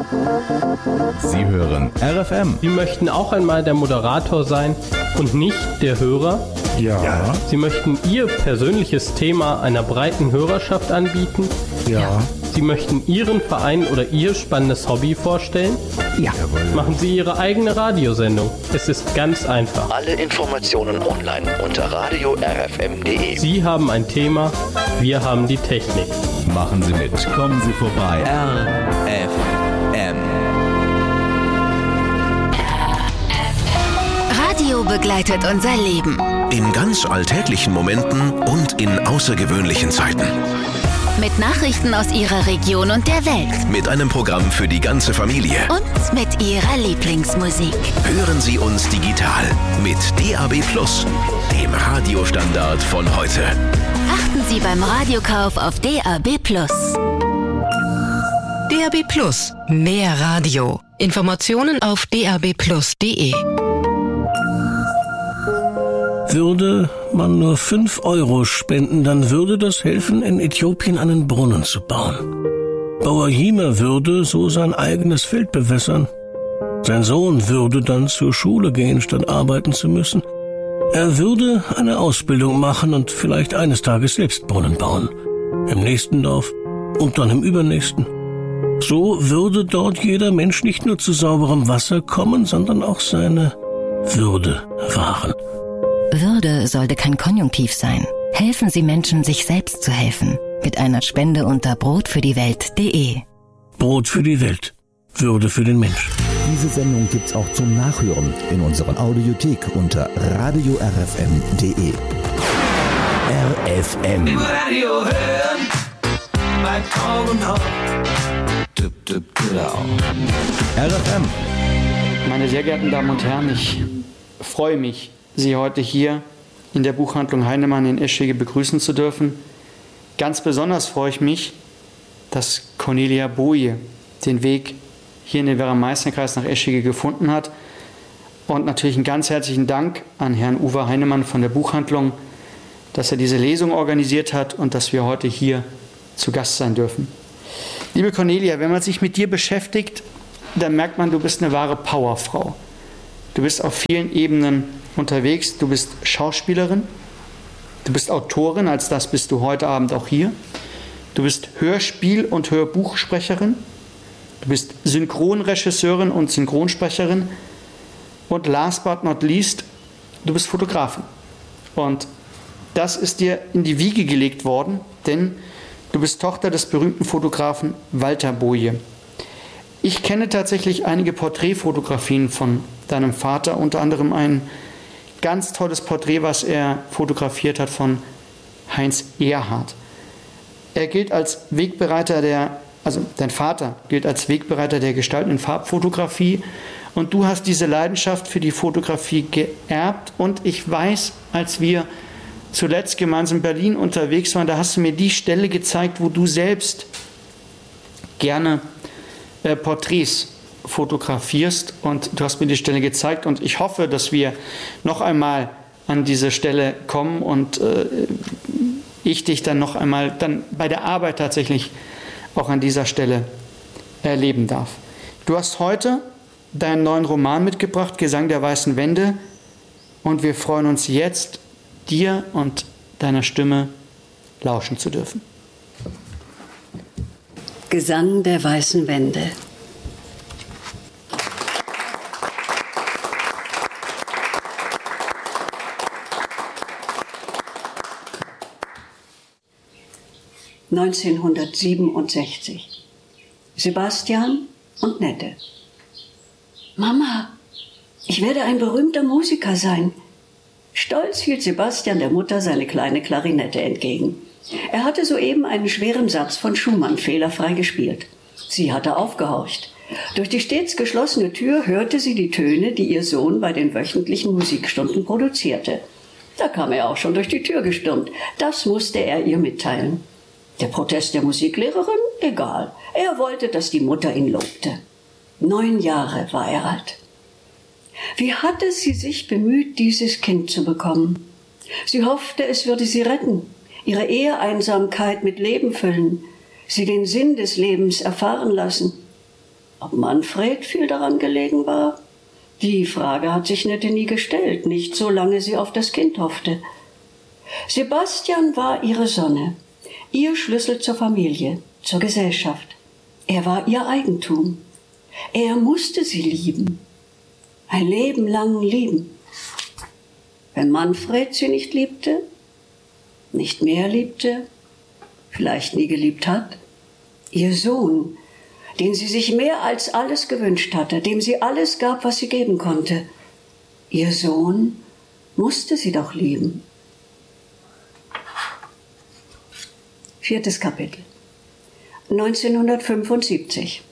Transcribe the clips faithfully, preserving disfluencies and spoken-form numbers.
Sie hören R F M. Sie möchten auch einmal der Moderator sein und nicht der Hörer? Ja. Sie möchten Ihr persönliches Thema einer breiten Hörerschaft anbieten? Ja. Sie möchten Ihren Verein oder Ihr spannendes Hobby vorstellen? Ja. Machen Sie Ihre eigene Radiosendung. Es ist ganz einfach. Alle Informationen online unter radio r f m punkt d e. Sie haben ein Thema, wir haben die Technik. Machen Sie mit. Kommen Sie vorbei. R F M. Radio begleitet unser Leben. In ganz alltäglichen Momenten und in außergewöhnlichen Zeiten. Mit Nachrichten aus Ihrer Region und der Welt. Mit einem Programm für die ganze Familie. Und mit Ihrer Lieblingsmusik. Hören Sie uns digital mit D A B plus, dem Radiostandard von heute. Achten Sie beim Radiokauf auf D A B plus. D A B plus. Mehr Radio. Informationen auf d a b plus punkt d e. Würde man nur fünf Euro spenden, dann würde das helfen, in Äthiopien einen Brunnen zu bauen. Bauer Jima würde so sein eigenes Feld bewässern. Sein Sohn würde dann zur Schule gehen, statt arbeiten zu müssen. Er würde eine Ausbildung machen und vielleicht eines Tages selbst Brunnen bauen. Im nächsten Dorf und dann im übernächsten. So würde dort jeder Mensch nicht nur zu sauberem Wasser kommen, sondern auch seine Würde wahren. Würde sollte kein Konjunktiv sein. Helfen Sie Menschen, sich selbst zu helfen. Mit einer Spende unter brotfürdiewelt punkt d e. Brot für die Welt. Würde für den Mensch. Diese Sendung gibt's auch zum Nachhören in unserer Audiothek unter radio r f m punkt d e. R F M. Im Radio hören, bei Augenhauch. R F M. Meine sehr geehrten Damen und Herren, ich freue mich, Sie heute hier in der Buchhandlung Heinemann in Eschwege begrüßen zu dürfen. Ganz besonders freue ich mich, dass Cornelia Boje den Weg hier in den Werra-Meißner-Kreis nach Eschwege gefunden hat. Und natürlich einen ganz herzlichen Dank an Herrn Uwe Heinemann von der Buchhandlung, dass er diese Lesung organisiert hat und dass wir heute hier zu Gast sein dürfen. Liebe Cornelia, wenn man sich mit dir beschäftigt, dann merkt man, du bist eine wahre Powerfrau. Du bist auf vielen Ebenen unterwegs. Du bist Schauspielerin, du bist Autorin, als das bist du heute Abend auch hier. Du bist Hörspiel- und Hörbuchsprecherin. Du bist Synchronregisseurin und Synchronsprecherin. Und last but not least, du bist Fotografin. Und das ist dir in die Wiege gelegt worden, denn du bist Tochter des berühmten Fotografen Walter Boje. Ich kenne tatsächlich einige Porträtfotografien von deinem Vater, unter anderem ein ganz tolles Porträt, was er fotografiert hat von Heinz Erhardt. Er gilt als Wegbereiter der, also dein Vater gilt als Wegbereiter der gestaltenden Farbfotografie und du hast diese Leidenschaft für die Fotografie geerbt und ich weiß, als wir zuletzt gemeinsam in Berlin unterwegs waren, da hast du mir die Stelle gezeigt, wo du selbst gerne äh, Porträts fotografierst und du hast mir die Stelle gezeigt und ich hoffe, dass wir noch einmal an diese Stelle kommen und äh, ich dich dann noch einmal dann bei der Arbeit tatsächlich auch an dieser Stelle erleben darf. Du hast heute deinen neuen Roman mitgebracht, Gesang der weißen Wände, und wir freuen uns jetzt, dir und deiner Stimme lauschen zu dürfen. Gesang der weißen Wände. neunzehnhundertsiebenundsechzig. Sebastian und Nette. Mama, ich werde ein berühmter Musiker sein. Stolz hielt Sebastian der Mutter seine kleine Klarinette entgegen. Er hatte soeben einen schweren Satz von Schumann fehlerfrei gespielt. Sie hatte aufgehorcht. Durch die stets geschlossene Tür hörte sie die Töne, die ihr Sohn bei den wöchentlichen Musikstunden produzierte. Da kam er auch schon durch die Tür gestürmt. Das musste er ihr mitteilen. Der Protest der Musiklehrerin? Egal. Er wollte, dass die Mutter ihn lobte. Neun Jahre war er alt. Wie hatte sie sich bemüht, dieses Kind zu bekommen? Sie hoffte, es würde sie retten, ihre Eheeinsamkeit mit Leben füllen, sie den Sinn des Lebens erfahren lassen. Ob Manfred viel daran gelegen war? Die Frage hat sich Nette nie gestellt, nicht solange sie auf das Kind hoffte. Sebastian war ihre Sonne, ihr Schlüssel zur Familie, zur Gesellschaft. Er war ihr Eigentum. Er musste sie lieben. Ein Leben lang lieben. Wenn Manfred sie nicht liebte, nicht mehr liebte, vielleicht nie geliebt hat, ihr Sohn, den sie sich mehr als alles gewünscht hatte, dem sie alles gab, was sie geben konnte, ihr Sohn musste sie doch lieben. Viertes Kapitel. neunzehnhundertfünfundsiebzig.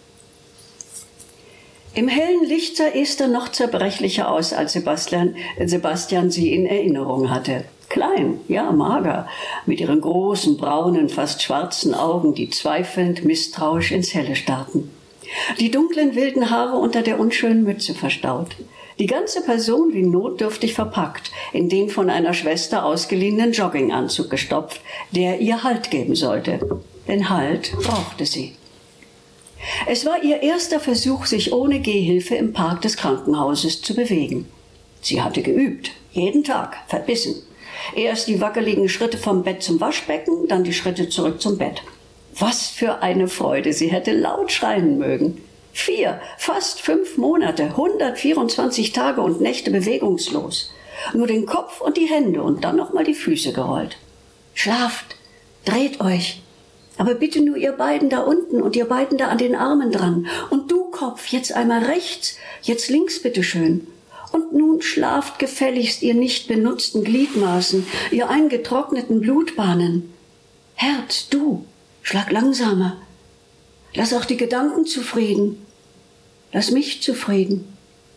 Im hellen Licht sah Esther noch zerbrechlicher aus, als Sebastian, Sebastian sie in Erinnerung hatte. Klein, ja mager, mit ihren großen, braunen, fast schwarzen Augen, die zweifelnd, misstrauisch ins Helle starrten. Die dunklen, wilden Haare unter der unschönen Mütze verstaut. Die ganze Person wie notdürftig verpackt, in den von einer Schwester ausgeliehenen Jogginganzug gestopft, der ihr Halt geben sollte. Denn Halt brauchte sie. Es war ihr erster Versuch, sich ohne Gehhilfe im Park des Krankenhauses zu bewegen. Sie hatte geübt, jeden Tag, verbissen. Erst die wackeligen Schritte vom Bett zum Waschbecken, dann die Schritte zurück zum Bett. Was für eine Freude, sie hätte laut schreien mögen. Vier, fast fünf Monate, hundertvierundzwanzig Tage und Nächte bewegungslos. Nur den Kopf und die Hände und dann noch mal die Füße gerollt. Schlaft, dreht euch. Aber bitte nur ihr beiden da unten und ihr beiden da an den Armen dran. Und du, Kopf, jetzt einmal rechts, jetzt links bitteschön. Und nun schlaft gefälligst ihr nicht benutzten Gliedmaßen, ihr eingetrockneten Blutbahnen. Herz, du, schlag langsamer. Lass auch die Gedanken zufrieden. Lass mich zufrieden.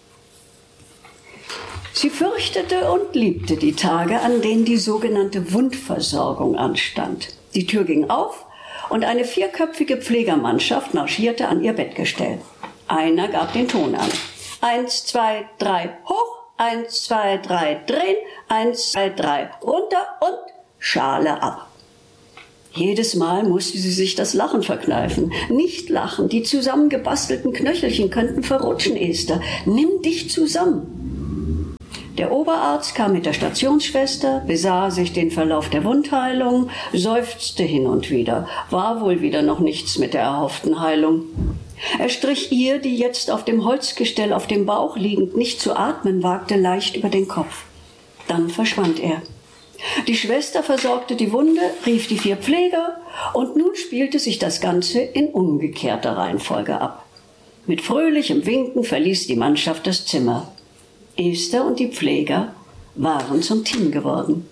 Sie fürchtete und liebte die Tage, an denen die sogenannte Wundversorgung anstand. Die Tür ging auf und eine vierköpfige Pflegermannschaft marschierte an ihr Bettgestell. Einer gab den Ton an. Eins, zwei, drei, hoch, eins, zwei, drei, drehen, eins, zwei, drei, runter und Schale ab. Jedes Mal musste sie sich das Lachen verkneifen. Nicht lachen, die zusammengebastelten Knöchelchen könnten verrutschen, Esther. Nimm dich zusammen. Der Oberarzt kam mit der Stationsschwester, besah sich den Verlauf der Wundheilung, seufzte hin und wieder. War wohl wieder noch nichts mit der erhofften Heilung. Er strich ihr, die jetzt auf dem Holzgestell auf dem Bauch liegend nicht zu atmen wagte, leicht über den Kopf. Dann verschwand er. Die Schwester versorgte die Wunde, rief die vier Pfleger und nun spielte sich das Ganze in umgekehrter Reihenfolge ab. Mit fröhlichem Winken verließ die Mannschaft das Zimmer. Esther und die Pfleger waren zum Team geworden.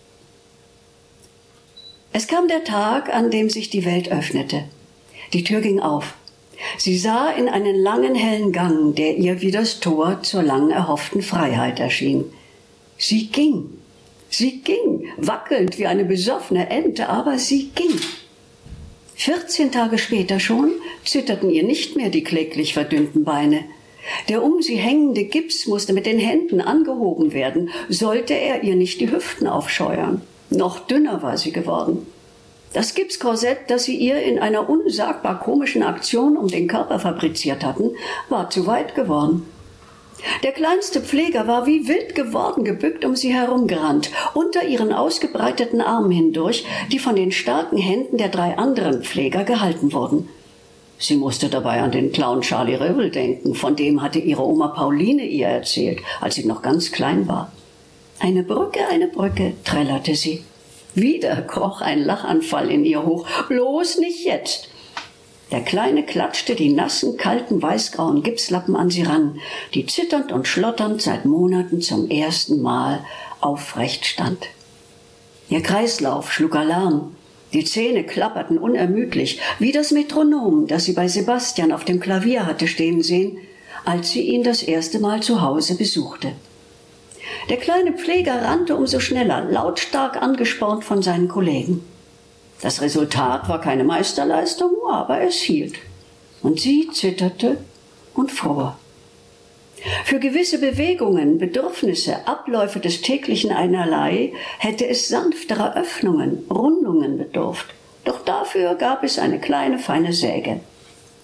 Es kam der Tag, an dem sich die Welt öffnete. Die Tür ging auf. Sie sah in einen langen, hellen Gang, der ihr wie das Tor zur lang erhofften Freiheit erschien. Sie ging. Sie ging, wackelnd wie eine besoffene Ente, aber sie ging. Vierzehn Tage später schon zitterten ihr nicht mehr die kläglich verdünnten Beine. Der um sie hängende Gips musste mit den Händen angehoben werden, sollte er ihr nicht die Hüften aufscheuern. Noch dünner war sie geworden. Das Gipskorsett, das sie ihr in einer unsagbar komischen Aktion um den Körper fabriziert hatten, war zu weit geworden. Der kleinste Pfleger war wie wild geworden, gebückt um sie herumgerannt, unter ihren ausgebreiteten Armen hindurch, die von den starken Händen der drei anderen Pfleger gehalten wurden. Sie musste dabei an den Clown Charlie Röbel denken, von dem hatte ihre Oma Pauline ihr erzählt, als sie noch ganz klein war. Eine Brücke, eine Brücke, trällerte sie. Wieder kroch ein Lachanfall in ihr hoch. Bloß nicht jetzt. Der Kleine klatschte die nassen, kalten, weißgrauen Gipslappen an sie ran, die zitternd und schlotternd seit Monaten zum ersten Mal aufrecht stand. Ihr Kreislauf schlug Alarm. Die Zähne klapperten unermüdlich, wie das Metronom, das sie bei Sebastian auf dem Klavier hatte stehen sehen, als sie ihn das erste Mal zu Hause besuchte. Der kleine Pfleger rannte umso schneller, lautstark angespornt von seinen Kollegen. Das Resultat war keine Meisterleistung, aber es hielt. Und sie zitterte und fror. Für gewisse Bewegungen, Bedürfnisse, Abläufe des täglichen Einerlei hätte es sanfterer Öffnungen, Rundungen bedurft. Doch dafür gab es eine kleine, feine Säge.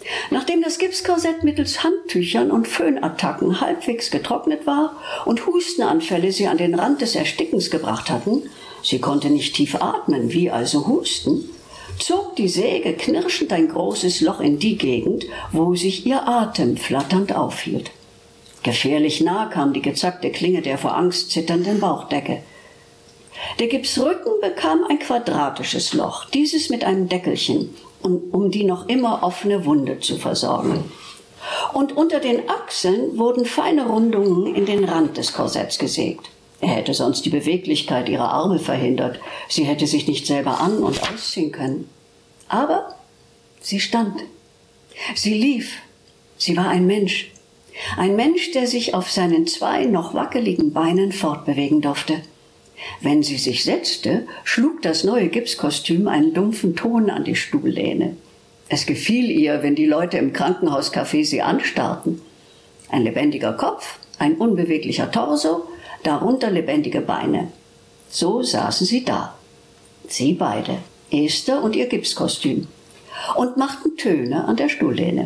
Nachdem das Gipskorsett mittels Handtüchern und Föhnattacken halbwegs getrocknet war und Hustenanfälle sie an den Rand des Erstickens gebracht hatten, sie konnte nicht tief atmen, wie also husten, zog die Säge knirschend ein großes Loch in die Gegend, wo sich ihr Atem flatternd aufhielt. Gefährlich nah kam die gezackte Klinge der vor Angst zitternden Bauchdecke. Der Gipsrücken bekam ein quadratisches Loch, dieses mit einem Deckelchen, um die noch immer offene Wunde zu versorgen. Und unter den Achseln wurden feine Rundungen in den Rand des Korsetts gesägt. Er hätte sonst die Beweglichkeit ihrer Arme verhindert. Sie hätte sich nicht selber an- und ausziehen können. Aber sie stand. Sie lief. Sie war ein Mensch. Ein Mensch, der sich auf seinen zwei noch wackeligen Beinen fortbewegen durfte. Wenn sie sich setzte, schlug das neue Gipskostüm einen dumpfen Ton an die Stuhllehne. Es gefiel ihr, wenn die Leute im Krankenhauscafé sie anstarrten. Ein lebendiger Kopf, ein unbeweglicher Torso, darunter lebendige Beine. So saßen sie da. Sie beide, Esther und ihr Gipskostüm, und machten Töne an der Stuhllehne.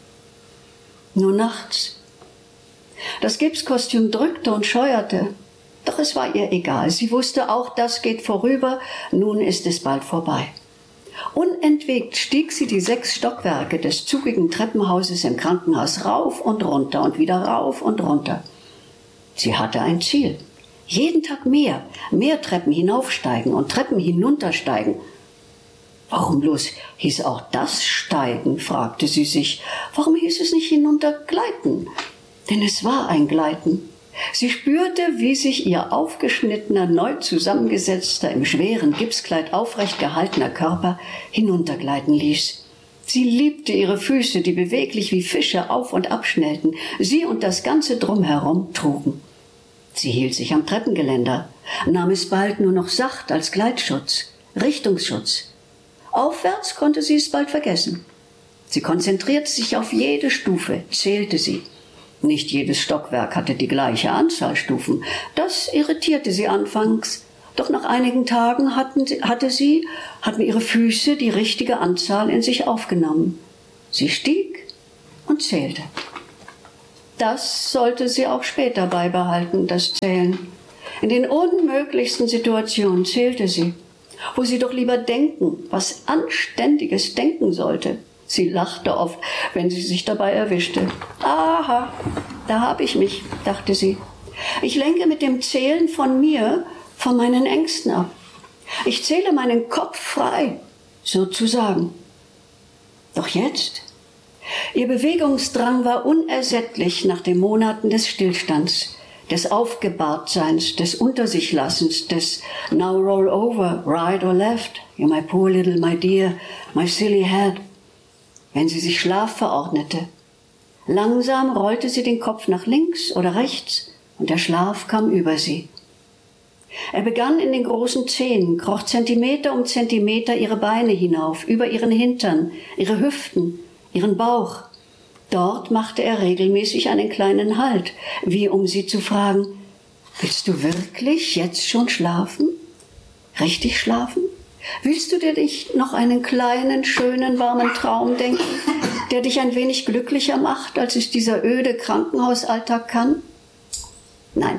Nur nachts. Das Gipskostüm drückte und scheuerte. Doch es war ihr egal. Sie wusste auch, das geht vorüber, nun ist es bald vorbei. Unentwegt stieg sie die sechs Stockwerke des zugigen Treppenhauses im Krankenhaus rauf und runter und wieder rauf und runter. Sie hatte ein Ziel. Jeden Tag mehr, mehr Treppen hinaufsteigen und Treppen hinuntersteigen. Warum bloß hieß auch das Steigen, fragte sie sich. Warum hieß es nicht hinuntergleiten? Denn es war ein Gleiten. Sie spürte, wie sich ihr aufgeschnittener, neu zusammengesetzter, im schweren Gipskleid aufrecht gehaltener Körper hinuntergleiten ließ. Sie liebte ihre Füße, die beweglich wie Fische auf und abschnellten, sie und das ganze Drumherum trugen. Sie hielt sich am Treppengeländer, nahm es bald nur noch sacht als Gleitschutz, Richtungsschutz. Aufwärts konnte sie es bald vergessen. Sie konzentrierte sich auf jede Stufe, zählte sie. Nicht jedes Stockwerk hatte die gleiche Anzahl Stufen. Das irritierte sie anfangs. Doch nach einigen Tagen hatten sie, hatte sie, hatten ihre Füße die richtige Anzahl in sich aufgenommen. Sie stieg und zählte. Das sollte sie auch später beibehalten, das Zählen. In den unmöglichsten Situationen zählte sie, wo sie doch lieber denken, was Anständiges denken sollte. Sie lachte oft, wenn sie sich dabei erwischte. Aha, da hab ich mich, dachte sie. Ich lenke mit dem Zählen von mir, von meinen Ängsten ab. Ich zähle meinen Kopf frei, sozusagen. Doch jetzt? Ihr Bewegungsdrang war unersättlich nach den Monaten des Stillstands, des Aufgebahrtseins, des Untersichlassens, des Now roll over, right or left, you my poor little, my dear, my silly head. Wenn sie sich Schlaf verordnete. Langsam rollte sie den Kopf nach links oder rechts und der Schlaf kam über sie. Er begann in den großen Zehen, kroch Zentimeter um Zentimeter ihre Beine hinauf, über ihren Hintern, ihre Hüften, ihren Bauch. Dort machte er regelmäßig einen kleinen Halt, wie um sie zu fragen, willst du wirklich jetzt schon schlafen? Richtig schlafen? Willst du dir nicht noch einen kleinen, schönen, warmen Traum denken, der dich ein wenig glücklicher macht, als es dieser öde Krankenhausalltag kann? Nein,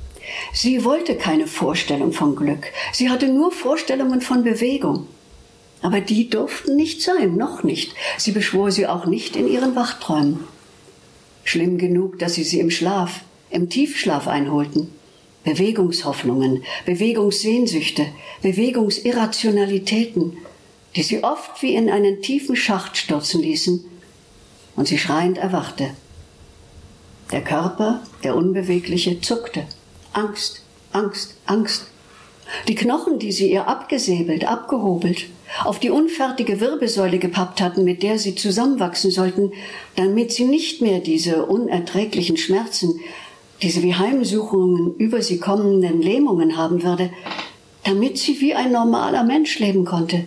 sie wollte keine Vorstellung von Glück. Sie hatte nur Vorstellungen von Bewegung. Aber die durften nicht sein, noch nicht. Sie beschwor sie auch nicht in ihren Wachträumen. Schlimm genug, dass sie sie im Schlaf, im Tiefschlaf einholten. Bewegungshoffnungen, Bewegungssehnsüchte, Bewegungsirrationalitäten, die sie oft wie in einen tiefen Schacht stürzen ließen und sie schreiend erwachte. Der Körper, der Unbewegliche, zuckte. Angst, Angst, Angst. Die Knochen, die sie ihr abgesäbelt, abgehobelt, auf die unfertige Wirbelsäule gepappt hatten, mit der sie zusammenwachsen sollten, damit sie nicht mehr diese unerträglichen Schmerzen, diese wie Heimsuchungen über sie kommenden Lähmungen haben würde, damit sie wie ein normaler Mensch leben konnte.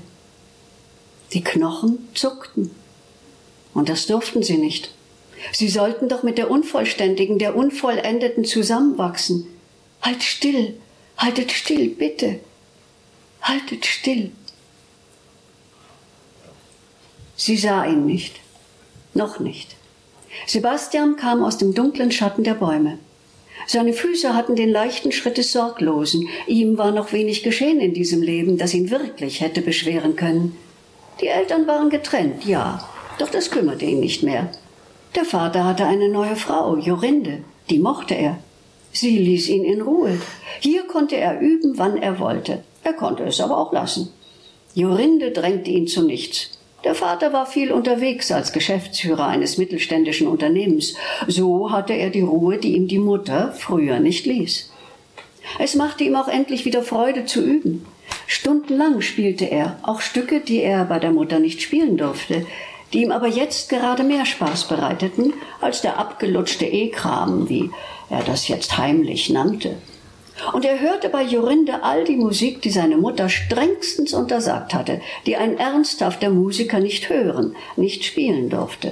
Die Knochen zuckten. Und das durften sie nicht. Sie sollten doch mit der Unvollständigen, der Unvollendeten zusammenwachsen. Halt still, haltet still, bitte. Haltet still. Sie sah ihn nicht. Noch nicht. Sebastian kam aus dem dunklen Schatten der Bäume. Seine Füße hatten den leichten Schritt des Sorglosen. Ihm war noch wenig geschehen in diesem Leben, das ihn wirklich hätte beschweren können. Die Eltern waren getrennt, ja, doch das kümmerte ihn nicht mehr. Der Vater hatte eine neue Frau, Jorinde, die mochte er. Sie ließ ihn in Ruhe. Hier konnte er üben, wann er wollte. Er konnte es aber auch lassen. Jorinde drängte ihn zu nichts. Der Vater war viel unterwegs als Geschäftsführer eines mittelständischen Unternehmens. So hatte er die Ruhe, die ihm die Mutter früher nicht ließ. Es machte ihm auch endlich wieder Freude zu üben. Stundenlang spielte er, auch Stücke, die er bei der Mutter nicht spielen durfte, die ihm aber jetzt gerade mehr Spaß bereiteten als der abgelutschte E-Kram, wie er das jetzt heimlich nannte. Und er hörte bei Jorinde all die Musik, die seine Mutter strengstens untersagt hatte, die ein ernsthafter Musiker nicht hören, nicht spielen durfte.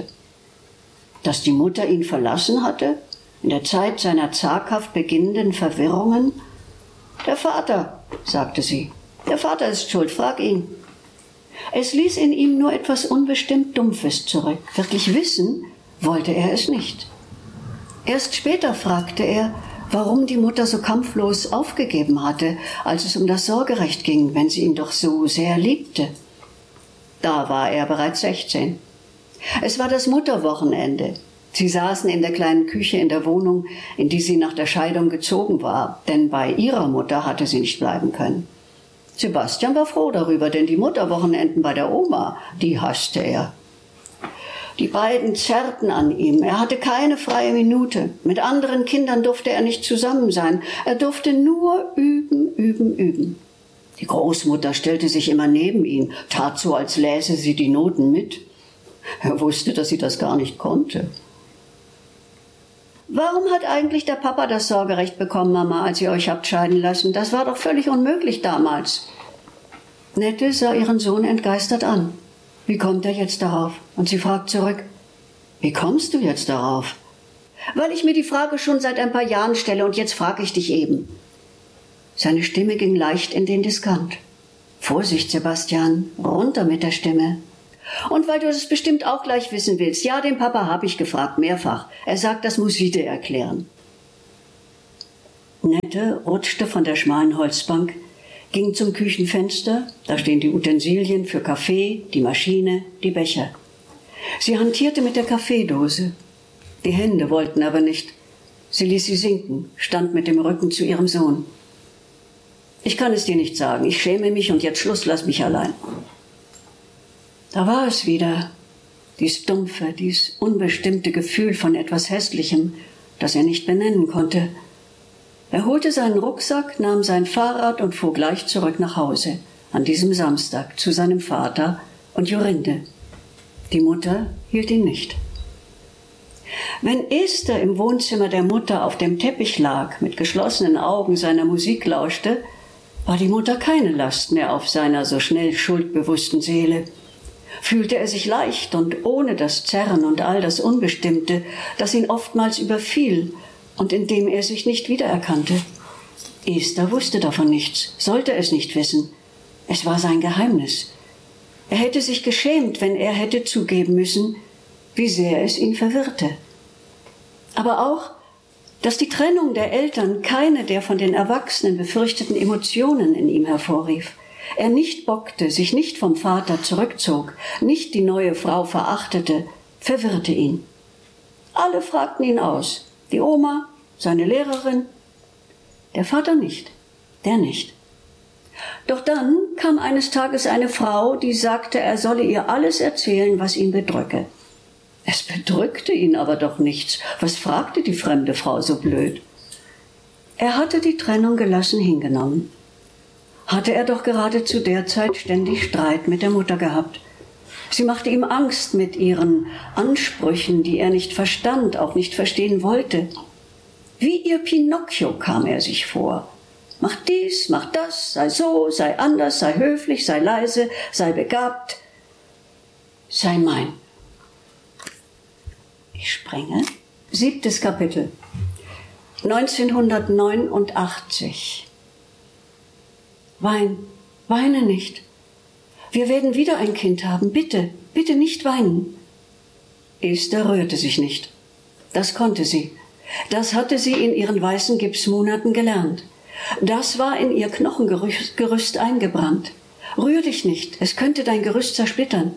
Dass die Mutter ihn verlassen hatte, in der Zeit seiner zaghaft beginnenden Verwirrungen? Der Vater, sagte sie, der Vater ist schuld, frag ihn. Es ließ in ihm nur etwas unbestimmt Dumpfes zurück. Wirklich wissen wollte er es nicht. Erst später fragte er, warum die Mutter so kampflos aufgegeben hatte, als es um das Sorgerecht ging, wenn sie ihn doch so sehr liebte. Da war er bereits sechzehn. Es war das Mutterwochenende. Sie saßen in der kleinen Küche in der Wohnung, in die sie nach der Scheidung gezogen war, denn bei ihrer Mutter hatte sie nicht bleiben können. Sebastian war froh darüber, denn die Mutterwochenenden bei der Oma, die hasste er. Die beiden zerrten an ihm. Er hatte keine freie Minute. Mit anderen Kindern durfte er nicht zusammen sein. Er durfte nur üben, üben, üben. Die Großmutter stellte sich immer neben ihn, tat so, als läse sie die Noten mit. Er wusste, dass sie das gar nicht konnte. Warum hat eigentlich der Papa das Sorgerecht bekommen, Mama, als ihr euch habt scheiden lassen? Das war doch völlig unmöglich damals. Nette sah ihren Sohn entgeistert an. Wie kommt er jetzt darauf? Und sie fragt zurück, wie kommst du jetzt darauf? Weil ich mir die Frage schon seit ein paar Jahren stelle und jetzt frage ich dich eben. Seine Stimme ging leicht in den Diskant. Vorsicht, Sebastian, runter mit der Stimme. Und weil du das bestimmt auch gleich wissen willst, ja, den Papa habe ich gefragt, mehrfach. Er sagt, das muss sie dir erklären. Nette rutschte von der schmalen Holzbank, ging zum Küchenfenster, da stehen die Utensilien für Kaffee, die Maschine, die Becher. Sie hantierte mit der Kaffeedose. Die Hände wollten aber nicht. Sie ließ sie sinken, stand mit dem Rücken zu ihrem Sohn. Ich kann es dir nicht sagen, ich schäme mich und jetzt Schluss, lass mich allein. Da war es wieder, dies dumpfe, dies unbestimmte Gefühl von etwas Hässlichem, das er nicht benennen konnte. Er holte seinen Rucksack, nahm sein Fahrrad und fuhr gleich zurück nach Hause, an diesem Samstag, zu seinem Vater und Jorinde. Die Mutter hielt ihn nicht. Wenn Esther im Wohnzimmer der Mutter auf dem Teppich lag, mit geschlossenen Augen seiner Musik lauschte, war die Mutter keine Last mehr auf seiner so schnell schuldbewussten Seele. Fühlte er sich leicht und ohne das Zerren und all das Unbestimmte, das ihn oftmals überfiel und in dem er sich nicht wiedererkannte. Esther wusste davon nichts, sollte es nicht wissen. Es war sein Geheimnis. Er hätte sich geschämt, wenn er hätte zugeben müssen, wie sehr es ihn verwirrte. Aber auch, dass die Trennung der Eltern keine der von den Erwachsenen befürchteten Emotionen in ihm hervorrief. Er nicht bockte, sich nicht vom Vater zurückzog, nicht die neue Frau verachtete, verwirrte ihn. Alle fragten ihn aus. Die Oma, seine Lehrerin, der Vater nicht, der nicht. Doch dann kam eines Tages eine Frau, die sagte, er solle ihr alles erzählen, was ihn bedrücke. Es bedrückte ihn aber doch nichts. Was fragte die fremde Frau so blöd? Er hatte die Trennung gelassen hingenommen. Hatte er doch gerade zu der Zeit ständig Streit mit der Mutter gehabt. Sie machte ihm Angst mit ihren Ansprüchen, die er nicht verstand, auch nicht verstehen wollte. Wie ihr Pinocchio kam er sich vor. Mach dies, mach das, sei so, sei anders, sei höflich, sei leise, sei begabt, sei mein. Ich springe. Siebtes Kapitel. neunzehnhundertneunundachtzig. Wein, weine nicht. Wir werden wieder ein Kind haben. Bitte, bitte nicht weinen. Esther rührte sich nicht. Das konnte sie. Das hatte sie in ihren weißen Gipsmonaten gelernt. Das war in ihr Knochengerüst eingebrannt. Rühr dich nicht, es könnte dein Gerüst zersplittern.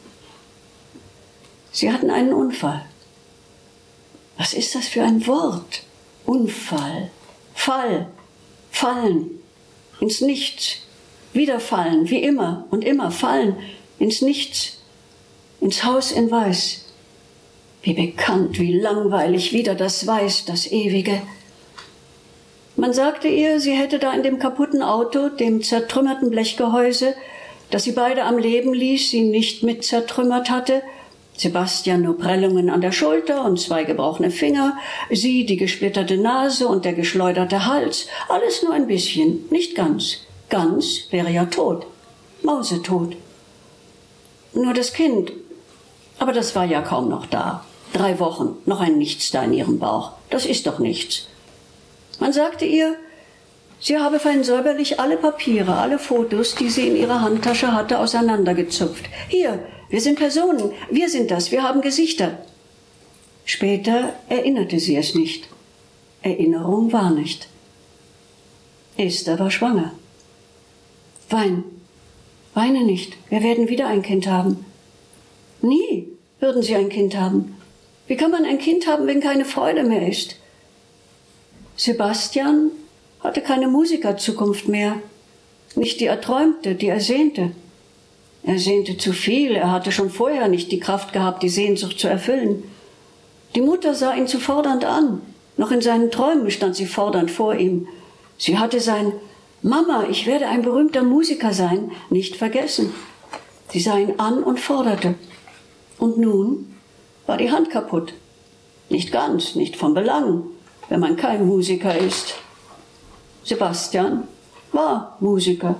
Sie hatten einen Unfall. Was ist das für ein Wort? Unfall, Fall, fallen, ins Nichts, wieder fallen, wie immer und immer fallen, ins Nichts, ins Haus in Weiß. Wie bekannt, wie langweilig, wieder das Weiß, das Ewige. Man sagte ihr, sie hätte da in dem kaputten Auto, dem zertrümmerten Blechgehäuse, das sie beide am Leben ließ, sie nicht mit zertrümmert hatte, Sebastian nur Prellungen an der Schulter und zwei gebrochene Finger, sie die gesplitterte Nase und der geschleuderte Hals, alles nur ein bisschen, nicht ganz. Ganz wäre ja tot, mausetot. Nur das Kind, aber das war ja kaum noch da. Drei Wochen, noch ein Nichts da in ihrem Bauch, das ist doch nichts. Man sagte ihr, sie habe fein säuberlich alle Papiere, alle Fotos, die sie in ihrer Handtasche hatte, auseinandergezupft. Hier, wir sind Personen, wir sind das, wir haben Gesichter. Später erinnerte sie es nicht. Erinnerung war nicht. Esther war schwanger. Wein, weine nicht, wir werden wieder ein Kind haben. Nie würden sie ein Kind haben. Wie kann man ein Kind haben, wenn keine Freude mehr ist? Sebastian hatte keine Musikerzukunft mehr, nicht die er träumte, die er sehnte. Er sehnte zu viel, er hatte schon vorher nicht die Kraft gehabt, die Sehnsucht zu erfüllen. Die Mutter sah ihn zu fordernd an, noch in seinen Träumen stand sie fordernd vor ihm. Sie hatte sein »Mama, ich werde ein berühmter Musiker sein« nicht vergessen. Sie sah ihn an und forderte. Und nun war die Hand kaputt. Nicht ganz, nicht von Belang, wenn man kein Musiker ist. Sebastian war Musiker.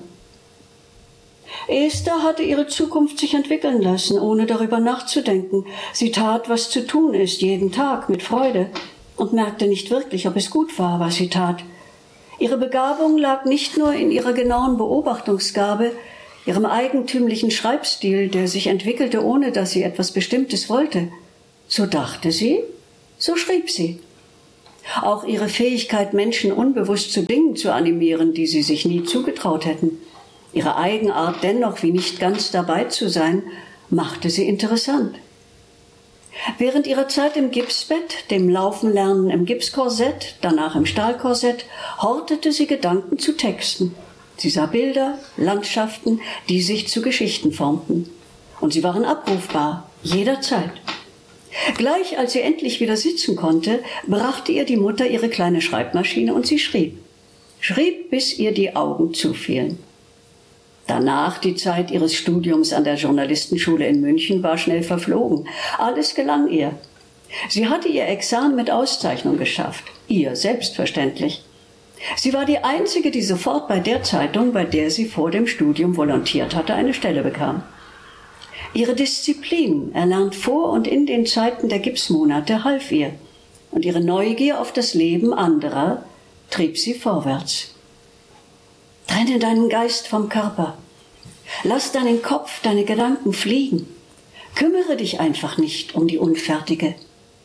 Esther hatte ihre Zukunft sich entwickeln lassen, ohne darüber nachzudenken. Sie tat, was zu tun ist, jeden Tag mit Freude und merkte nicht wirklich, ob es gut war, was sie tat. Ihre Begabung lag nicht nur in ihrer genauen Beobachtungsgabe, ihrem eigentümlichen Schreibstil, der sich entwickelte, ohne dass sie etwas Bestimmtes wollte. So dachte sie, so schrieb sie. Auch ihre Fähigkeit, Menschen unbewusst zu Dingen zu animieren, die sie sich nie zugetraut hätten. Ihre Eigenart, dennoch wie nicht ganz dabei zu sein, machte sie interessant. Während ihrer Zeit im Gipsbett, dem Laufenlernen im Gipskorsett, danach im Stahlkorsett, hortete sie Gedanken zu Texten. Sie sah Bilder, Landschaften, die sich zu Geschichten formten. Und sie waren abrufbar, jederzeit. Gleich als sie endlich wieder sitzen konnte, brachte ihr die Mutter ihre kleine Schreibmaschine und sie schrieb. Schrieb, bis ihr die Augen zufielen. Danach die Zeit ihres Studiums an der Journalistenschule in München war schnell verflogen. Alles gelang ihr. Sie hatte ihr Examen mit Auszeichnung geschafft. Ihr, selbstverständlich. Sie war die Einzige, die sofort bei der Zeitung, bei der sie vor dem Studium volontiert hatte, eine Stelle bekam. Ihre Disziplin, erlernt vor und in den Zeiten der Gipsmonate, half ihr. Und ihre Neugier auf das Leben anderer trieb sie vorwärts. Trenne deinen Geist vom Körper. Lass deinen Kopf, deine Gedanken fliegen. Kümmere dich einfach nicht um die Unfertige.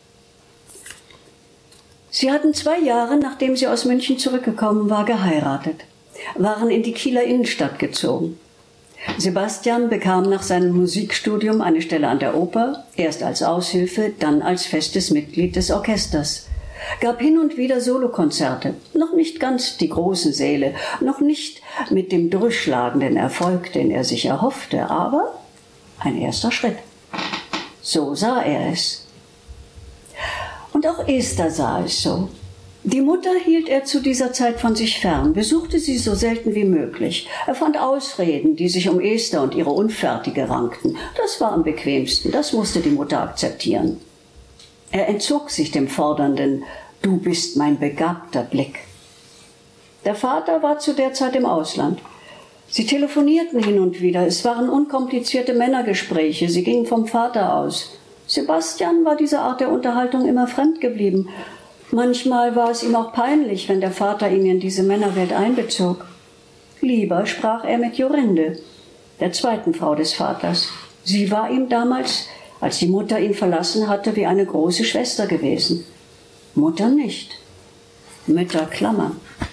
Sie hatten zwei Jahre, nachdem sie aus München zurückgekommen war, geheiratet, waren in die Kieler Innenstadt gezogen. Sebastian bekam nach seinem Musikstudium eine Stelle an der Oper, erst als Aushilfe, dann als festes Mitglied des Orchesters. Gab hin und wieder Solokonzerte, noch nicht ganz die großen Säle, noch nicht mit dem durchschlagenden Erfolg, den er sich erhoffte, aber ein erster Schritt. So sah er es. Und auch Esther sah es so. Die Mutter hielt er zu dieser Zeit von sich fern, besuchte sie so selten wie möglich. Er fand Ausreden, die sich um Esther und ihre Unfertige rankten. Das war am bequemsten, das musste die Mutter akzeptieren. Er entzog sich dem fordernden »Du bist mein begabter Blick«. Der Vater war zu der Zeit im Ausland. Sie telefonierten hin und wieder, es waren unkomplizierte Männergespräche, sie gingen vom Vater aus. Sebastian war dieser Art der Unterhaltung immer fremd geblieben. Manchmal war es ihm auch peinlich, wenn der Vater ihn in diese Männerwelt einbezog. Lieber sprach er mit Jorinde, der zweiten Frau des Vaters. Sie war ihm damals als die Mutter ihn verlassen hatte, wie eine große Schwester gewesen. Mutter nicht. Mütter klammern.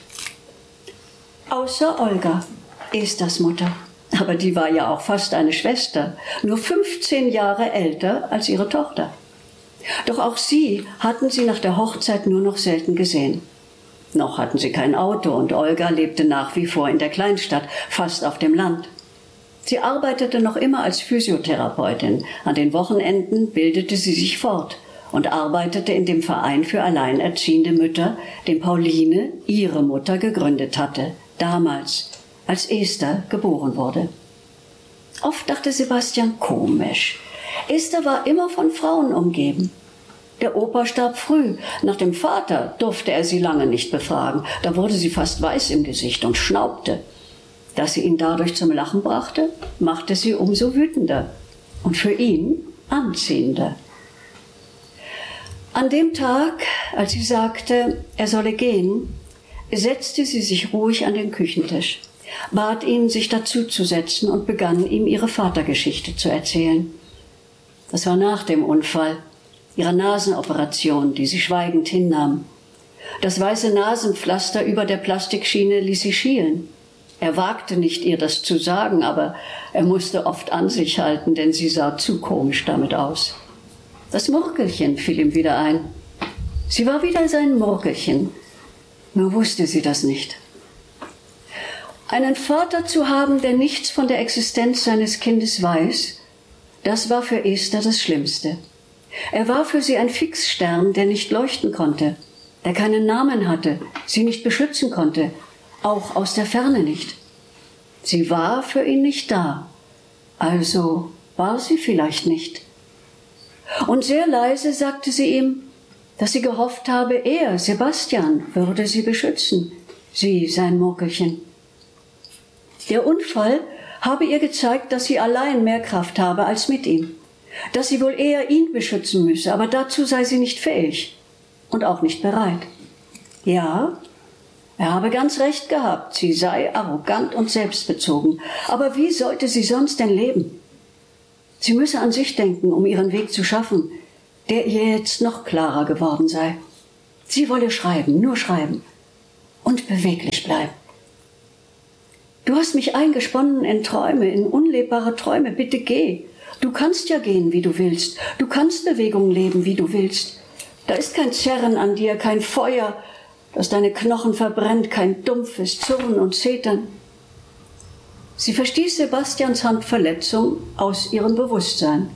Außer Olga, Esthers Mutter. Aber die war ja auch fast eine Schwester, nur fünfzehn Jahre älter als ihre Tochter. Doch auch sie hatten sie nach der Hochzeit nur noch selten gesehen. Noch hatten sie kein Auto und Olga lebte nach wie vor in der Kleinstadt, fast auf dem Land. Sie arbeitete noch immer als Physiotherapeutin. An den Wochenenden bildete sie sich fort und arbeitete in dem Verein für alleinerziehende Mütter, den Pauline, ihre Mutter, gegründet hatte, damals, als Esther geboren wurde. Oft dachte Sebastian, komisch. Esther war immer von Frauen umgeben. Der Opa starb früh. Nach dem Vater durfte er sie lange nicht befragen. Da wurde sie fast weiß im Gesicht und schnaubte. Dass sie ihn dadurch zum Lachen brachte, machte sie umso wütender und für ihn anziehender. An dem Tag, als sie sagte, er solle gehen, setzte sie sich ruhig an den Küchentisch, bat ihn, sich dazuzusetzen und begann ihm ihre Vatergeschichte zu erzählen. Das war nach dem Unfall, ihrer Nasenoperation, die sie schweigend hinnahm. Das weiße Nasenpflaster über der Plastikschiene ließ sie schielen. Er wagte nicht, ihr das zu sagen, aber er musste oft an sich halten, denn sie sah zu komisch damit aus. Das Murkelchen fiel ihm wieder ein. Sie war wieder sein Murkelchen, nur wusste sie das nicht. Einen Vater zu haben, der nichts von der Existenz seines Kindes weiß, das war für Esther das Schlimmste. Er war für sie ein Fixstern, der nicht leuchten konnte, der keinen Namen hatte, sie nicht beschützen konnte, auch aus der Ferne nicht. Sie war für ihn nicht da, also war sie vielleicht nicht. Und sehr leise sagte sie ihm, dass sie gehofft habe, er, Sebastian, würde sie beschützen, sie, sein Murkelchen. Der Unfall habe ihr gezeigt, dass sie allein mehr Kraft habe als mit ihm, dass sie wohl eher ihn beschützen müsse, aber dazu sei sie nicht fähig und auch nicht bereit. Ja, er habe ganz recht gehabt, sie sei arrogant und selbstbezogen, aber wie sollte sie sonst denn leben? Sie müsse an sich denken, um ihren Weg zu schaffen, der ihr jetzt noch klarer geworden sei. Sie wolle schreiben, nur schreiben und beweglich bleiben. Du hast mich eingesponnen in Träume, in unlebbare Träume, bitte geh. Du kannst ja gehen, wie du willst. Du kannst Bewegung leben, wie du willst. Da ist kein Zerren an dir, kein Feuer, das deine Knochen verbrennt, kein dumpfes Zurren und Zetern. Sie verstieß Sebastians Handverletzung aus ihrem Bewusstsein.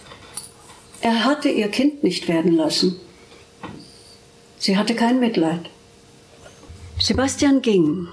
Er hatte ihr Kind nicht werden lassen. Sie hatte kein Mitleid. Sebastian ging.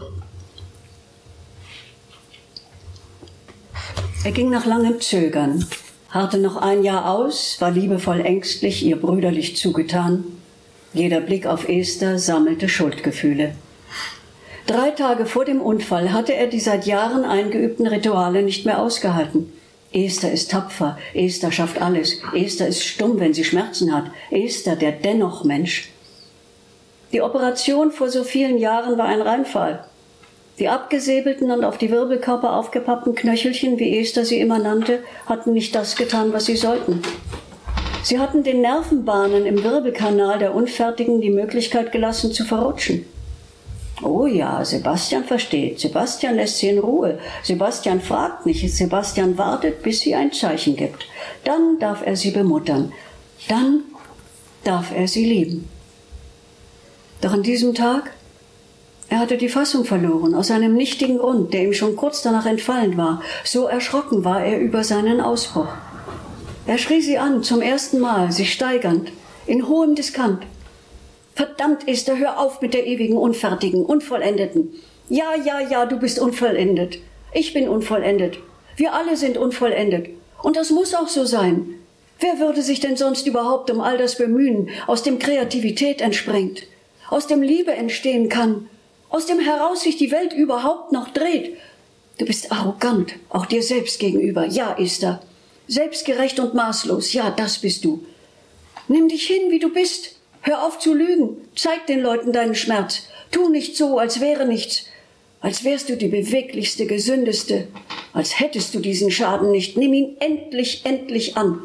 Er ging nach langem Zögern, harrte noch ein Jahr aus, war liebevoll ängstlich, ihr brüderlich zugetan. Jeder Blick auf Esther sammelte Schuldgefühle. Drei Tage vor dem Unfall hatte er die seit Jahren eingeübten Rituale nicht mehr ausgehalten. Esther ist tapfer, Esther schafft alles, Esther ist stumm, wenn sie Schmerzen hat, Esther der Dennoch-Mensch. Die Operation vor so vielen Jahren war ein Reinfall. Die abgesäbelten und auf die Wirbelkörper aufgepappten Knöchelchen, wie Esther sie immer nannte, hatten nicht das getan, was sie sollten. Sie hatten den Nervenbahnen im Wirbelkanal der Unfertigen die Möglichkeit gelassen, zu verrutschen. Oh ja, Sebastian versteht, Sebastian lässt sie in Ruhe, Sebastian fragt nicht, Sebastian wartet, bis sie ein Zeichen gibt. Dann darf er sie bemuttern, dann darf er sie lieben. Doch an diesem Tag, er hatte die Fassung verloren, aus einem nichtigen Grund, der ihm schon kurz danach entfallen war. So erschrocken war er über seinen Ausbruch. Er schrie sie an, zum ersten Mal, sich steigernd, in hohem Diskant. Verdammt, Esther, hör auf mit der ewigen Unfertigen, Unvollendeten. Ja, ja, ja, du bist unvollendet. Ich bin unvollendet. Wir alle sind unvollendet. Und das muss auch so sein. Wer würde sich denn sonst überhaupt um all das bemühen, aus dem Kreativität entspringt, aus dem Liebe entstehen kann, aus dem heraus sich die Welt überhaupt noch dreht? Du bist arrogant, auch dir selbst gegenüber. Ja, Esther. Selbstgerecht und maßlos. Ja, das bist du. Nimm dich hin, wie du bist. Hör auf zu lügen. Zeig den Leuten deinen Schmerz. Tu nicht so, als wäre nichts. Als wärst du die beweglichste, gesündeste. Als hättest du diesen Schaden nicht. Nimm ihn endlich, endlich an.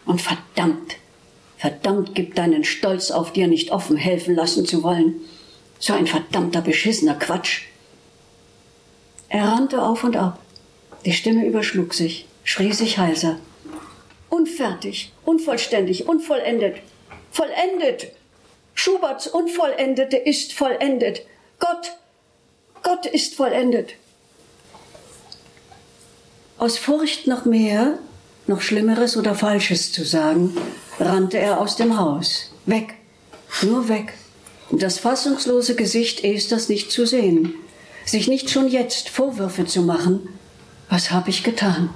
Und verdammt, verdammt gibt deinen Stolz auf, dir nicht offen helfen lassen zu wollen. So ein verdammter, beschissener Quatsch. Er rannte auf und ab. Die Stimme überschlug sich, schrie sich heiser. Unfertig, unvollständig, unvollendet. Vollendet! Schuberts Unvollendete ist vollendet. Gott, Gott ist vollendet. Aus Furcht, noch mehr, noch Schlimmeres oder Falsches zu sagen, rannte er aus dem Haus. Weg, nur weg. Und das fassungslose Gesicht Esthers nicht zu sehen. Sich nicht schon jetzt Vorwürfe zu machen. Was habe ich getan?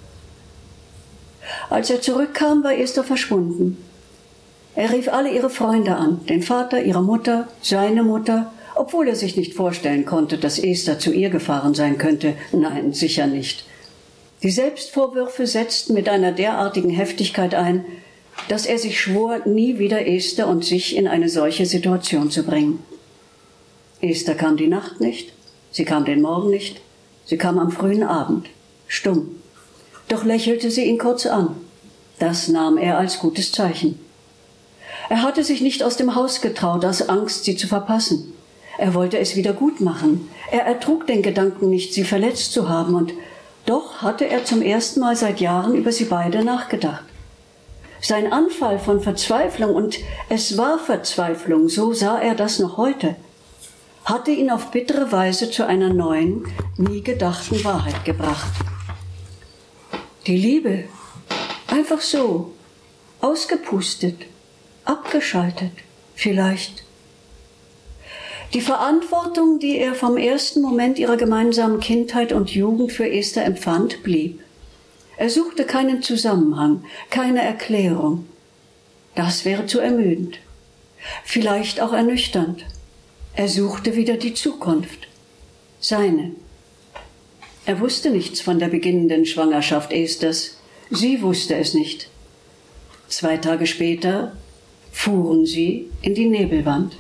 Als er zurückkam, war Esther verschwunden. Er rief alle ihre Freunde an, den Vater, ihre Mutter, seine Mutter, obwohl er sich nicht vorstellen konnte, dass Esther zu ihr gefahren sein könnte. Nein, sicher nicht. Die Selbstvorwürfe setzten mit einer derartigen Heftigkeit ein, dass er sich schwor, nie wieder Esther und sich in eine solche Situation zu bringen. Esther kam die Nacht nicht, sie kam den Morgen nicht, sie kam am frühen Abend, stumm. Doch lächelte sie ihn kurz an. Das nahm er als gutes Zeichen. Er hatte sich nicht aus dem Haus getraut, aus Angst, sie zu verpassen. Er wollte es wieder gut machen. Er ertrug den Gedanken nicht, sie verletzt zu haben, und doch hatte er zum ersten Mal seit Jahren über sie beide nachgedacht. Sein Anfall von Verzweiflung, und es war Verzweiflung, so sah er das noch heute, hatte ihn auf bittere Weise zu einer neuen, nie gedachten Wahrheit gebracht. Die Liebe, einfach so, ausgepustet, abgeschaltet, vielleicht. Die Verantwortung, die er vom ersten Moment ihrer gemeinsamen Kindheit und Jugend für Esther empfand, blieb. Er suchte keinen Zusammenhang, keine Erklärung. Das wäre zu ermüdend, vielleicht auch ernüchternd. Er suchte wieder die Zukunft, seine. Er wusste nichts von der beginnenden Schwangerschaft Esthers. Sie wusste es nicht. Zwei Tage später fuhren sie in die Nebelwand.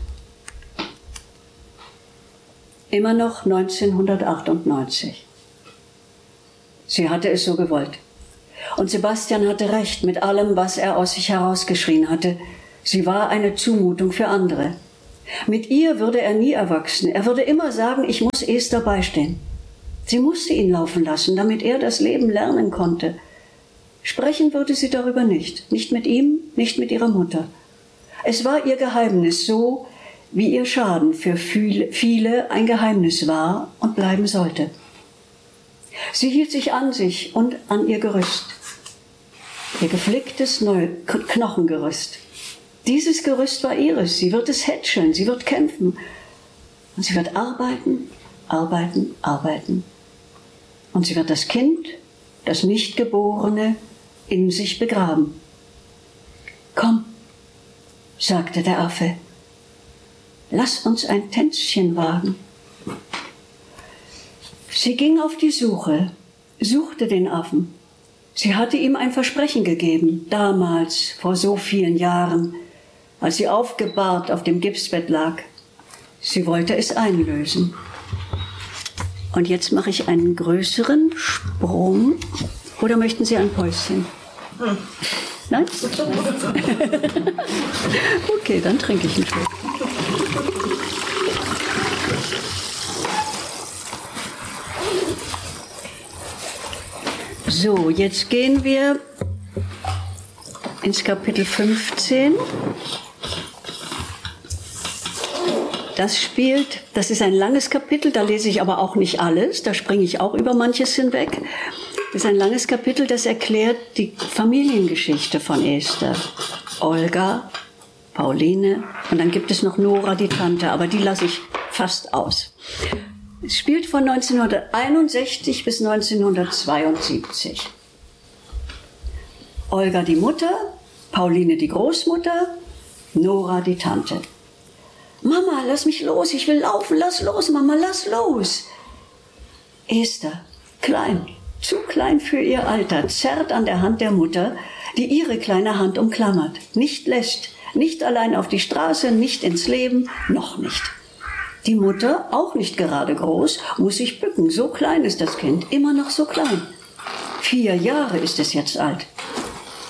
Immer noch neunzehnhundertachtundneunzig. Sie hatte es so gewollt. Und Sebastian hatte recht mit allem, was er aus sich herausgeschrien hatte. Sie war eine Zumutung für andere. Mit ihr würde er nie erwachsen. Er würde immer sagen, ich muss Esther beistehen. Sie musste ihn laufen lassen, damit er das Leben lernen konnte. Sprechen würde sie darüber nicht. Nicht mit ihm, nicht mit ihrer Mutter. Es war ihr Geheimnis, so wie ihr Schaden für viele ein Geheimnis war und bleiben sollte. Sie hielt sich an sich und an ihr Gerüst. Ihr geflicktes Neu- Knochengerüst. Dieses Gerüst war ihres. Sie wird es hätscheln, sie wird kämpfen. Und sie wird arbeiten, arbeiten, arbeiten. Und sie wird das Kind, das Nichtgeborene, in sich begraben. Komm, sagte der Affe, lass uns ein Tänzchen wagen. Sie ging auf die Suche, suchte den Affen. Sie hatte ihm ein Versprechen gegeben, damals, vor so vielen Jahren, als sie aufgebahrt auf dem Gipsbett lag. Sie wollte es einlösen. Und jetzt mache ich einen größeren Sprung. Oder möchten Sie ein Päuschen? Nein? Okay, dann trinke ich einen Schluck. So, jetzt gehen wir ins Kapitel fünfzehn. Das spielt, das ist ein langes Kapitel, da lese ich aber auch nicht alles, da springe ich auch über manches hinweg. Das ist ein langes Kapitel, das erklärt die Familiengeschichte von Esther. Olga, Pauline und dann gibt es noch Nora, die Tante, aber die lasse ich fast aus. Es spielt von neunzehnhunderteinundsechzig bis neunzehnhundertzweiundsiebzig. Olga die Mutter, Pauline die Großmutter, Nora die Tante. Mama, lass mich los, ich will laufen, lass los, Mama, lass los. Esther, klein, zu klein für ihr Alter, zerrt an der Hand der Mutter, die ihre kleine Hand umklammert, nicht lässt, nicht allein auf die Straße, nicht ins Leben, noch nicht. Die Mutter, auch nicht gerade groß, muss sich bücken, so klein ist das Kind, immer noch so klein. Vier Jahre ist es jetzt alt.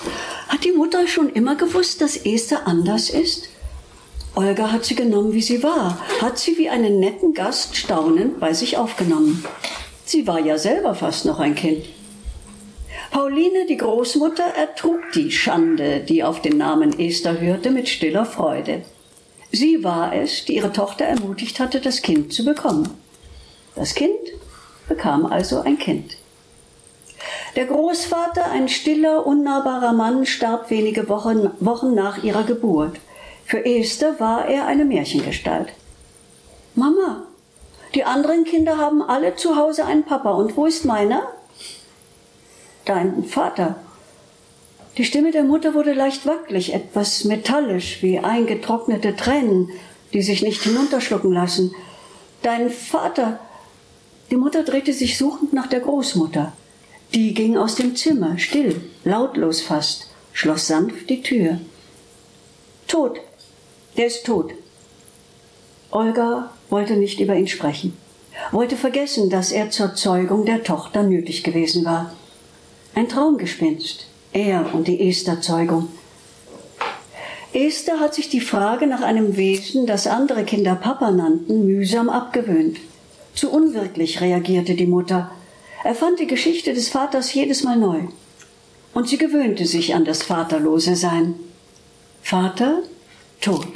Hat die Mutter schon immer gewusst, dass Esther anders ist? Olga hat sie genommen, wie sie war, hat sie wie einen netten Gast staunend bei sich aufgenommen. Sie war ja selber fast noch ein Kind. Pauline, die Großmutter, ertrug die Schande, die auf den Namen Esther hörte, mit stiller Freude. Sie war es, die ihre Tochter ermutigt hatte, das Kind zu bekommen. Das Kind bekam also ein Kind. Der Großvater, ein stiller, unnahbarer Mann, starb wenige Wochen, Wochen nach ihrer Geburt. Für Esther war er eine Märchengestalt. Mama, die anderen Kinder haben alle zu Hause einen Papa. Und wo ist meiner? Dein Vater. Die Stimme der Mutter wurde leicht wackelig, etwas metallisch, wie eingetrocknete Tränen, die sich nicht hinunterschlucken lassen. Dein Vater. Die Mutter drehte sich suchend nach der Großmutter. Die ging aus dem Zimmer, still, lautlos fast, schloss sanft die Tür. Tot. Der ist tot. Olga wollte nicht über ihn sprechen, wollte vergessen, dass er zur Zeugung der Tochter nötig gewesen war. Ein Traumgespinst, er und die Esther-Zeugung. Esther hat sich die Frage nach einem Wesen, das andere Kinder Papa nannten, mühsam abgewöhnt. Zu unwirklich reagierte die Mutter. Er fand die Geschichte des Vaters jedes Mal neu. Und sie gewöhnte sich an das vaterlose Sein. Vater, tot.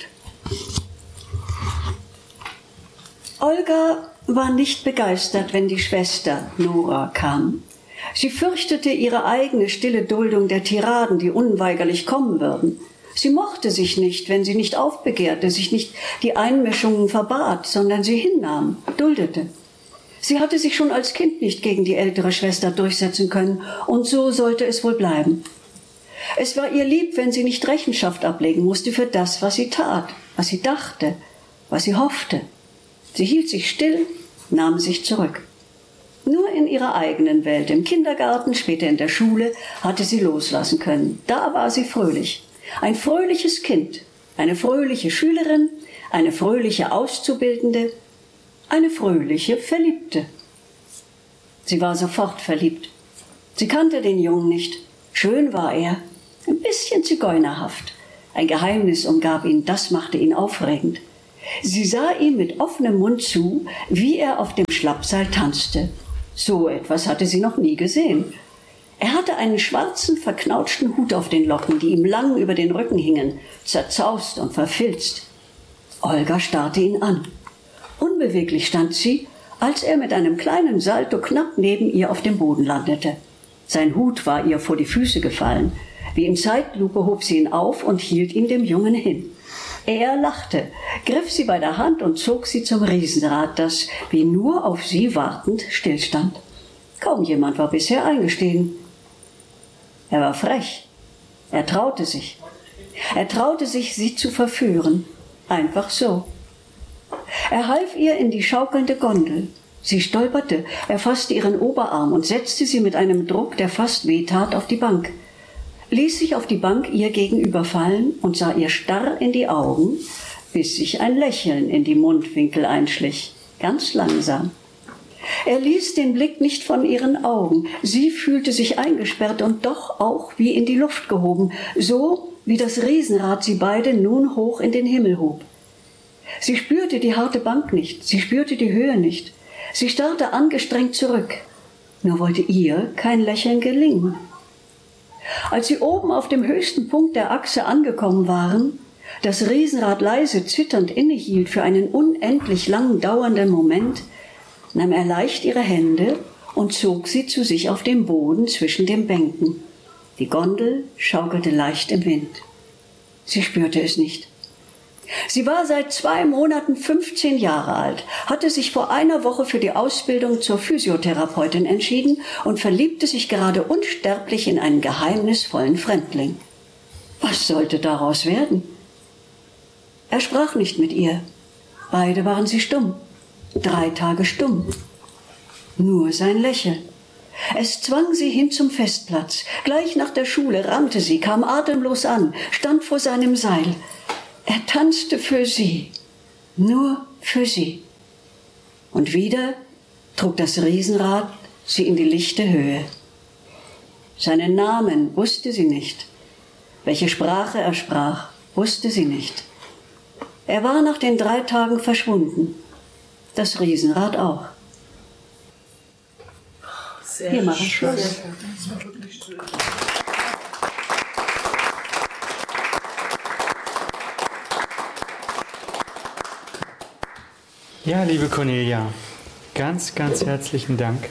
Olga war nicht begeistert, wenn die Schwester Nora kam. Sie fürchtete ihre eigene stille Duldung der Tiraden, die unweigerlich kommen würden. Sie mochte sich nicht, wenn sie nicht aufbegehrte, sich nicht die Einmischungen verbat, sondern sie hinnahm, duldete. Sie hatte sich schon als Kind nicht gegen die ältere Schwester durchsetzen können, und so sollte es wohl bleiben. Es war ihr lieb, wenn sie nicht Rechenschaft ablegen musste für das, was sie tat, was sie dachte, was sie hoffte. Sie hielt sich still, nahm sich zurück. Nur in ihrer eigenen Welt, im Kindergarten, später in der Schule, hatte sie loslassen können. Da war sie fröhlich. Ein fröhliches Kind, eine fröhliche Schülerin, eine fröhliche Auszubildende, eine fröhliche Verliebte. Sie war sofort verliebt. Sie kannte den Jungen nicht. Schön war er, ein bisschen zigeunerhaft. Ein Geheimnis umgab ihn, das machte ihn aufregend. Sie sah ihm mit offenem Mund zu, wie er auf dem Schlappseil tanzte. So etwas hatte sie noch nie gesehen. Er hatte einen schwarzen, verknautschten Hut auf den Locken, die ihm lang über den Rücken hingen, zerzaust und verfilzt. Olga starrte ihn an. Unbeweglich stand sie, als er mit einem kleinen Salto knapp neben ihr auf dem Boden landete. Sein Hut war ihr vor die Füße gefallen. Wie in Zeitlupe hob sie ihn auf und hielt ihn dem Jungen hin. Er lachte, griff sie bei der Hand und zog sie zum Riesenrad, das, wie nur auf sie wartend, stillstand. Kaum jemand war bisher eingestiegen. Er war frech. Er traute sich. Er traute sich, sie zu verführen. Einfach so. Er half ihr in die schaukelnde Gondel. Sie stolperte, er fasste ihren Oberarm und setzte sie mit einem Druck, der fast wehtat, auf die Bank. Ließ sich auf die Bank ihr gegenüber fallen und sah ihr starr in die Augen, bis sich ein Lächeln in die Mundwinkel einschlich, ganz langsam. Er ließ den Blick nicht von ihren Augen. Sie fühlte sich eingesperrt und doch auch wie in die Luft gehoben, so wie das Riesenrad sie beide nun hoch in den Himmel hob. Sie spürte die harte Bank nicht, sie spürte die Höhe nicht. Sie starrte angestrengt zurück, nur wollte ihr kein Lächeln gelingen. Als sie oben auf dem höchsten Punkt der Achse angekommen waren, das Riesenrad leise zitternd innehielt für einen unendlich lang dauernden Moment, nahm er leicht ihre Hände und zog sie zu sich auf den Boden zwischen den Bänken. Die Gondel schaukelte leicht im Wind. Sie spürte es nicht. Sie war seit zwei Monaten fünfzehn Jahre alt, hatte sich vor einer Woche für die Ausbildung zur Physiotherapeutin entschieden und verliebte sich gerade unsterblich in einen geheimnisvollen Fremdling. Was sollte daraus werden? Er sprach nicht mit ihr. Beide waren sie stumm. Drei Tage stumm. Nur sein Lächeln. Es zwang sie hin zum Festplatz. Gleich nach der Schule rannte sie, kam atemlos an, stand vor seinem Seil. Er tanzte für sie, nur für sie. Und wieder trug das Riesenrad sie in die lichte Höhe. Seinen Namen wusste sie nicht. Welche Sprache er sprach, wusste sie nicht. Er war nach den drei Tagen verschwunden. Das Riesenrad auch. Sehr Hier mache ich schön. Schluss. Das war wirklich schön. Ja, liebe Cornelia, ganz, ganz herzlichen Dank,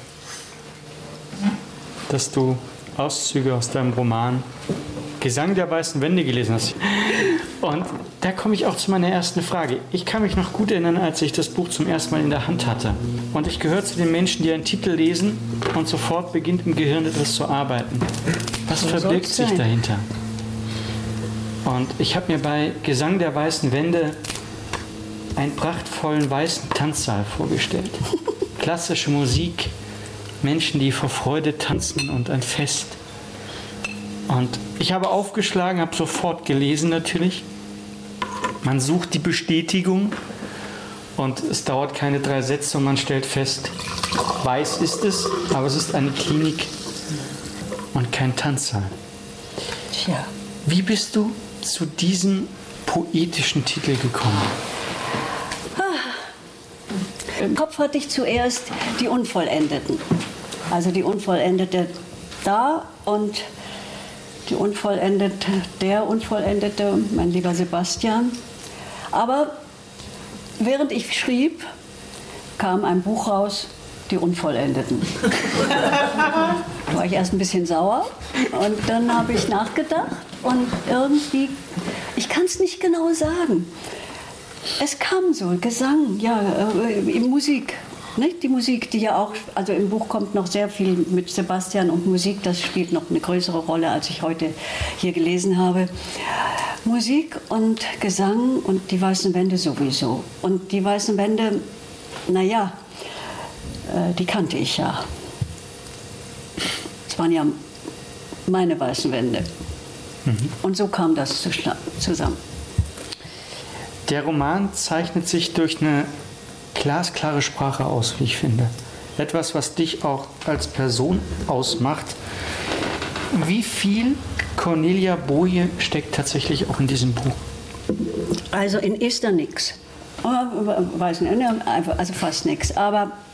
dass du Auszüge aus deinem Roman Gesang der weißen Wände gelesen hast. Und da komme ich auch zu meiner ersten Frage. Ich kann mich noch gut erinnern, als ich das Buch zum ersten Mal in der Hand hatte. Und ich gehöre zu den Menschen, die einen Titel lesen und sofort beginnt im Gehirn etwas zu arbeiten. Was verbirgt sich dahinter? Und ich habe mir bei Gesang der weißen Wände einen prachtvollen weißen Tanzsaal vorgestellt. Klassische Musik, Menschen, die vor Freude tanzen und ein Fest. Und ich habe aufgeschlagen, habe sofort gelesen natürlich. Man sucht die Bestätigung und es dauert keine drei Sätze und man stellt fest, weiß ist es, aber es ist eine Klinik und kein Tanzsaal. Tja. Wie bist du zu diesem poetischen Titel gekommen? Im Kopf hatte ich zuerst die Unvollendeten. Also die Unvollendete da und die Unvollendete, der Unvollendete, mein lieber Sebastian. Aber während ich schrieb, kam ein Buch raus, die Unvollendeten. Da war ich erst ein bisschen sauer und dann habe ich nachgedacht und irgendwie, ich kann es nicht genau sagen. Es kam so, Gesang, ja, äh, Musik, nicht? Die Musik, die ja auch, also im Buch kommt noch sehr viel mit Sebastian und Musik, das spielt noch eine größere Rolle, als ich heute hier gelesen habe. Musik und Gesang und die weißen Wände sowieso. Und die weißen Wände, naja, äh, die kannte ich ja. Es waren ja meine weißen Wände. Mhm. Und so kam das zusammen. Der Roman zeichnet sich durch eine glasklare Sprache aus, wie ich finde. Etwas, was dich auch als Person ausmacht. Wie viel Cornelia Boje steckt tatsächlich auch in diesem Buch? Also in ist da nichts. Weiß nicht, also fast nichts. Aber